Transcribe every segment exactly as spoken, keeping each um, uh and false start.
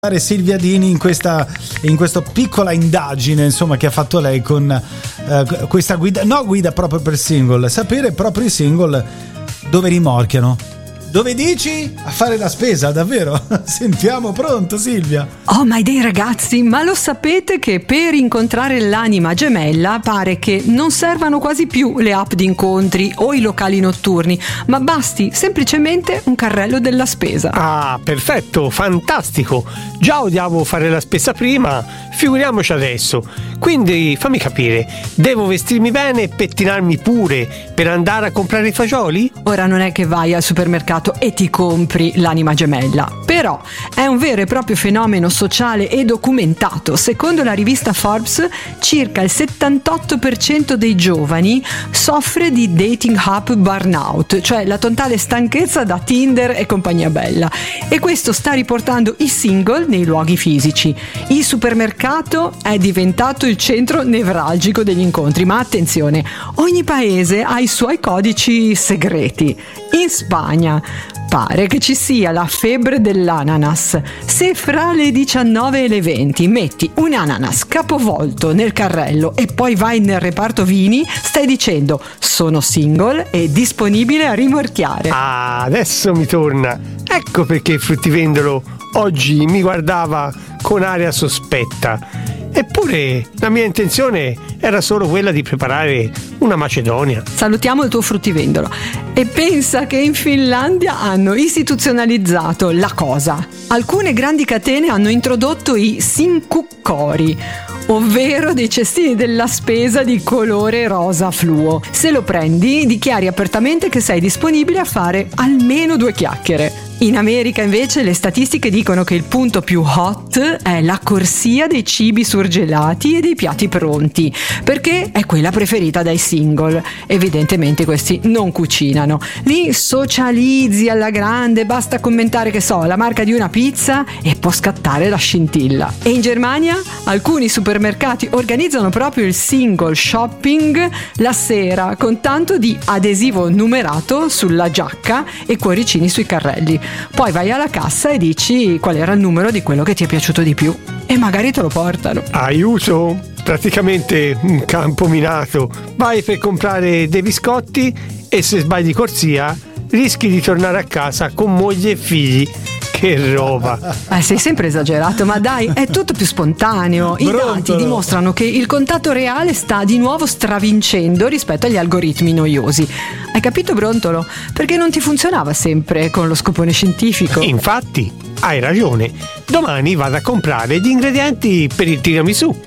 Silvia Dini in questa in questa piccola indagine, insomma, che ha fatto lei con uh, questa guida, no guida proprio per single, sapere proprio i single dove rimorchiano. Dove dici? A fare la spesa, davvero? Sentiamo, pronto Silvia? Oh my day ragazzi, ma lo sapete che per incontrare l'anima gemella pare che non servano quasi più le app di incontri o i locali notturni, ma basti semplicemente un carrello della spesa. Ah, perfetto, fantastico! Già odiavo fare la spesa prima, figuriamoci adesso. Quindi fammi capire, devo vestirmi bene e pettinarmi pure per andare a comprare i fagioli? Ora non è che vai al supermercato e ti compri l'anima gemella, però è un vero e proprio fenomeno sociale e documentato. Secondo la rivista Forbes, circa il settantotto per cento dei giovani soffre di dating app burnout, cioè la totale stanchezza da Tinder e compagnia bella, e questo sta riportando i single nei luoghi fisici. Il supermercato è diventato il centro nevralgico degli incontri, ma attenzione, ogni paese ha i suoi codici segreti. In Spagna pare che ci sia la febbre dell'ananas. Se fra le diciannove e le venti metti un ananas capovolto nel carrello e poi vai nel reparto vini, stai dicendo sono single e disponibile a rimorchiare. Ah, adesso mi torna. Ecco perché il fruttivendolo oggi mi guardava con aria sospetta. Eppure la mia intenzione era solo quella di preparare una macedonia. Salutiamo il tuo fruttivendolo. E pensa che in Finlandia hanno istituzionalizzato la cosa. Alcune grandi catene hanno introdotto i sinkukkori, ovvero dei cestini della spesa di colore rosa fluo. Se lo prendi, dichiari apertamente che sei disponibile a fare almeno due chiacchiere. In America invece le statistiche dicono che il punto più hot è la corsia dei cibi surgelati e dei piatti pronti, perché è quella preferita dai single. Evidentemente questi non cucinano. Lì socializzi alla grande, basta commentare, che so, la marca di una pizza e può scattare la scintilla. E in Germania alcuni supermercati organizzano proprio il single shopping la sera, con tanto di adesivo numerato sulla giacca e cuoricini sui carrelli. Poi vai alla cassa e dici qual era il numero di quello che ti è piaciuto di più e magari te lo portano. Aiuto! Praticamente un campo minato. Vai per comprare dei biscotti e se sbagli corsia rischi di tornare a casa con moglie e figli. Che roba! Eh, sei sempre esagerato, ma dai, è tutto più spontaneo. I Brontolo. dati dimostrano che il contatto reale sta di nuovo stravincendo rispetto agli algoritmi noiosi. Hai capito, Brontolo? Perché non ti funzionava sempre con lo scopone scientifico. Infatti, hai ragione. Domani vado a comprare gli ingredienti per il tiramisù.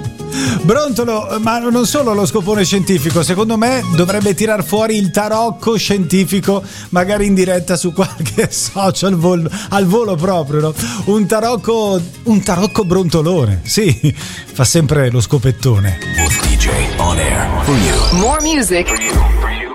Brontolo, ma non solo lo scopone scientifico, secondo me dovrebbe tirar fuori il tarocco scientifico, magari in diretta su qualche social vol- al volo proprio, no? Un tarocco, un tarocco brontolone, sì, fa sempre lo scopettone. D J on air for you. More music. For you, for you.